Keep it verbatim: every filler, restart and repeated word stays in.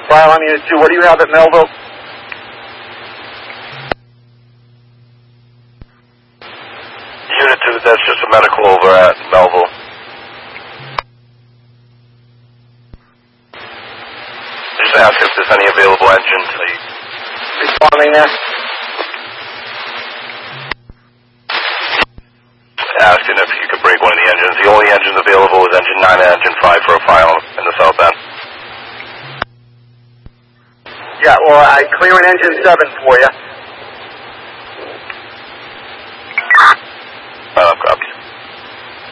File on Unit two. What do you have at Melville? Unit two, that's just a medical over at Melville. Just ask if there's any available engines. Responding there. Asking if you could break one of the engines. The only engines available is engine nine and engine five for a file in the south end. Yeah, well, I clear an engine seven for you.